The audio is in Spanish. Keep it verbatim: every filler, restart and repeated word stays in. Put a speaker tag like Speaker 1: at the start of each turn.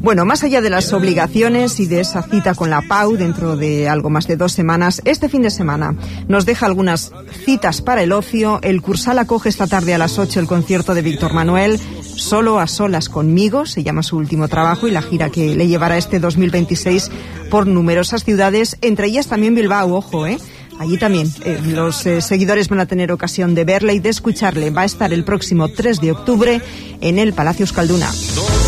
Speaker 1: Bueno, más allá de las obligaciones y de esa cita con la Pau dentro de algo más de dos semanas, este fin de semana nos deja algunas citas para el ocio. El Cursal acoge esta tarde a las ocho el concierto de Víctor Manuel, Solo a solas conmigo, se llama su último trabajo, y la gira que le llevará este dos mil veintiséis por numerosas ciudades, entre ellas también Bilbao, ojo, ¿eh? Allí también eh, los eh, seguidores van a tener ocasión de verle y de escucharle. Va a estar el próximo tres de octubre en el Palacio Euskalduna.